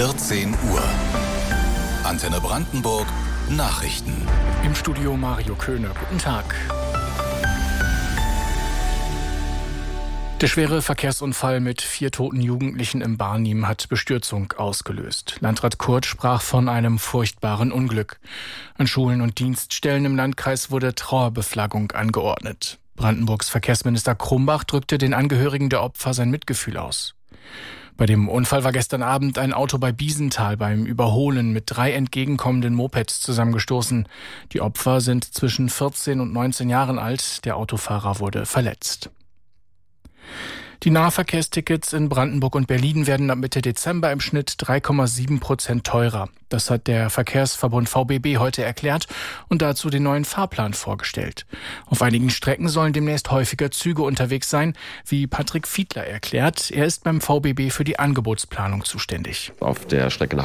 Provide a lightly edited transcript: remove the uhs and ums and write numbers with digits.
14 Uhr. Antenne Brandenburg Nachrichten. Im Studio Mario Köhne. Guten Tag. Der schwere Verkehrsunfall mit 4 toten Jugendlichen im Barnim hat Bestürzung ausgelöst. Landrat Kurt sprach von einem furchtbaren Unglück. An Schulen und Dienststellen im Landkreis wurde Trauerbeflaggung angeordnet. Brandenburgs Verkehrsminister Krumbach drückte den Angehörigen der Opfer sein Mitgefühl aus. Bei dem Unfall war gestern Abend ein Auto bei Biesenthal beim Überholen mit 3 entgegenkommenden Mopeds zusammengestoßen. Die Opfer sind zwischen 14 und 19 Jahren alt. Der Autofahrer wurde verletzt. Die Nahverkehrstickets in Brandenburg und Berlin werden ab Mitte Dezember im Schnitt 3,7% teurer. Das hat der Verkehrsverbund VBB heute erklärt und dazu den neuen Fahrplan vorgestellt. Auf einigen Strecken sollen demnächst häufiger Züge unterwegs sein, wie Patrick Fiedler erklärt. Er ist beim VBB für die Angebotsplanung zuständig. Auf der Strecke nach